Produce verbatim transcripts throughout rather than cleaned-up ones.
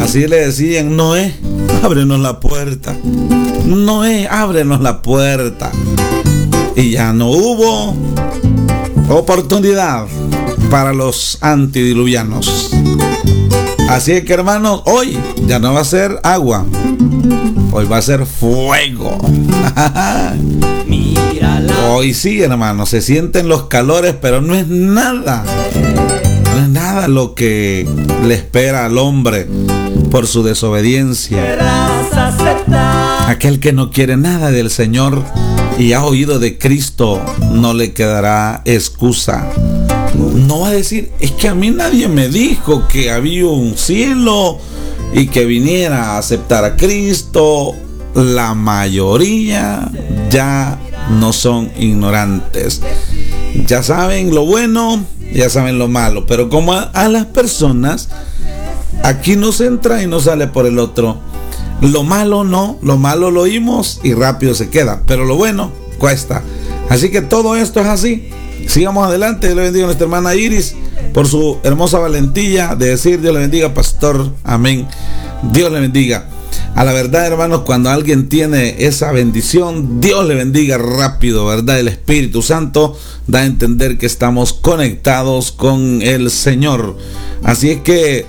Así le decían: Noé, ábrenos la puerta. Noé, ábrenos la puerta. Y ya no hubo oportunidad para los antediluvianos. Así es que, hermanos, hoy ya no va a ser agua, hoy va a ser fuego. Hoy sí, hermanos, se sienten los calores, pero no es nada, no es nada lo que le espera al hombre por su desobediencia. Aquel que no quiere nada del Señor y ha oído de Cristo, no le quedará excusa. No va a decir: es que a mí nadie me dijo que había un cielo y que viniera a aceptar a Cristo. La mayoría ya no son ignorantes. Ya saben lo bueno, ya saben lo malo. Pero como a, a las personas, aquí nos entra y nos sale por el otro. Lo malo no, lo malo lo oímos y rápido se queda. Pero lo bueno cuesta. Así que todo esto es así. Sigamos adelante. Dios le bendiga a nuestra hermana Iris por su hermosa valentía de decir: Dios le bendiga, pastor. Amén. Dios le bendiga. A la verdad, hermanos, cuando alguien tiene esa bendición, Dios le bendiga rápido, ¿verdad? El Espíritu Santo da a entender que estamos conectados con el Señor. Así es que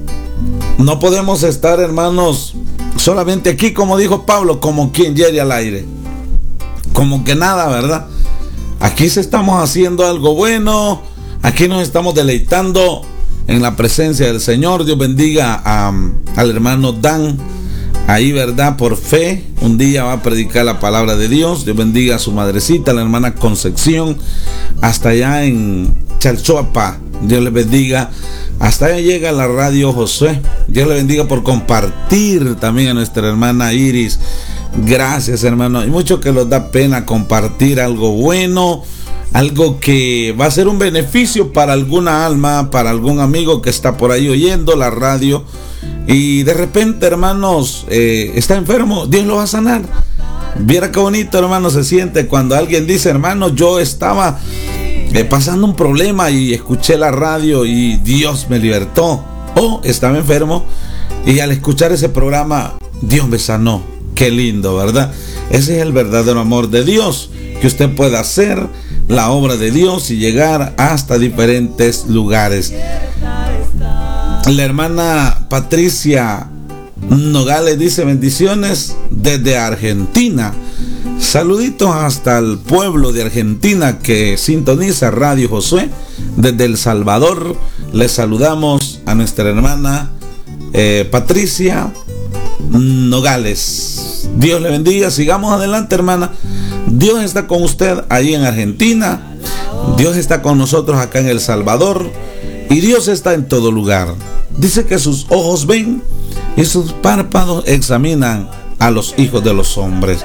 no podemos estar, hermanos, solamente aquí, como dijo Pablo, como quien hiere al aire. Como que nada, ¿verdad? Aquí se estamos haciendo algo bueno, aquí nos estamos deleitando en la presencia del Señor. Dios bendiga a, al hermano Dan, ahí, ¿verdad? Por fe, un día va a predicar la palabra de Dios. Dios bendiga a su madrecita, la hermana Concepción, hasta allá en Chalchuapa. Dios le bendiga. Hasta allá llega la radio Josué. Dios le bendiga por compartir también a nuestra hermana Iris. Gracias, hermano. Hay mucho que nos da pena compartir algo bueno, algo que va a ser un beneficio para alguna alma, para algún amigo que está por ahí oyendo la radio y de repente, hermanos, eh, está enfermo. Dios lo va a sanar. Viera qué bonito, hermano, se siente cuando alguien dice: hermano, yo estaba eh, pasando un problema y escuché la radio y Dios me libertó. O estaba enfermo y al escuchar ese programa Dios me sanó. Qué lindo, ¿verdad? Ese es el verdadero amor de Dios, que usted pueda hacer la obra de Dios y llegar hasta diferentes lugares. La hermana Patricia Nogales dice: bendiciones desde Argentina. Saluditos hasta el pueblo de Argentina que sintoniza Radio Josué. Desde El Salvador les saludamos a nuestra hermana eh, Patricia Nogales. Dios le bendiga. Sigamos adelante, hermana. Dios está con usted ahí en Argentina. Dios está con nosotros acá en El Salvador. Y Dios está en todo lugar. Dice que sus ojos ven y sus párpados examinan a los hijos de los hombres.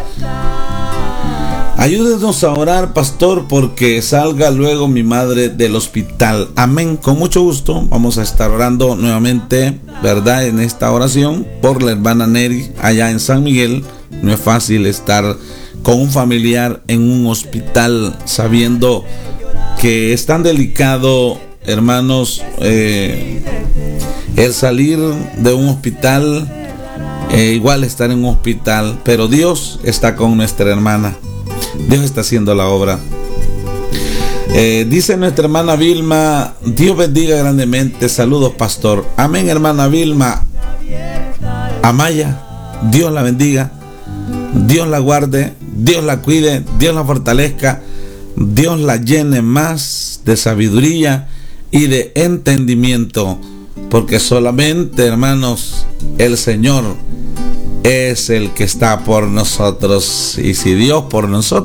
Ayúdenos a orar, pastor, porque salga luego mi madre del hospital. Amén. Con mucho gusto vamos a estar orando nuevamente, ¿verdad? En esta oración por la hermana Neri allá en San Miguel. No es fácil estar con un familiar en un hospital sabiendo que es tan delicado, hermanos, eh, el salir de un hospital, eh, igual estar en un hospital, pero Dios está con nuestra hermana. Dios está haciendo la obra. Eh, dice nuestra hermana Vilma: Dios bendiga grandemente. Saludos, pastor. Amén, hermana Vilma Amaya. Dios la bendiga. Dios la guarde. Dios la cuide. Dios la fortalezca. Dios la llene más de sabiduría y de entendimiento. Porque solamente, hermanos, el Señor es el que está por nosotros. Y si Dios por nosotros,